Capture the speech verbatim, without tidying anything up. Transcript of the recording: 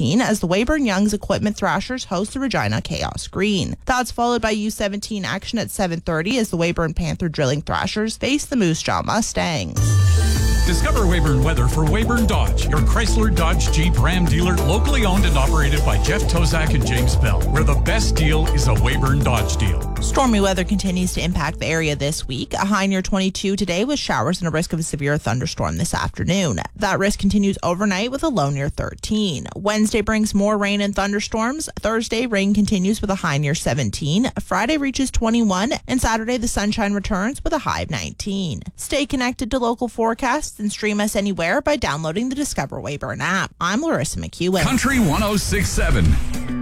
fifteen as the Weyburn Young's Equipment Thrashers host the Regina Chaos Green. That's followed by U seventeen action at seven thirty as the Weyburn Panther Drilling Thrashers face the Moose Jaw Mustangs. Discover Weyburn weather for Weyburn Dodge, your Chrysler, Dodge, Jeep, Ram dealer, locally owned and operated by Jeff Tozak and James Bell, where the best deal is a Weyburn Dodge deal. Stormy weather continues to impact the area this week. A high near twenty-two today with showers and a risk of a severe thunderstorm this afternoon. That risk continues overnight with a low near thirteen. Wednesday brings more rain and thunderstorms. Thursday, rain continues with a high near seventeen. Friday reaches twenty-one. And Saturday, the sunshine returns with a high of nineteen. Stay connected to local forecasts and stream us anywhere by downloading the Discover Weyburn app. I'm Larissa McEwen. Country one oh six point seven.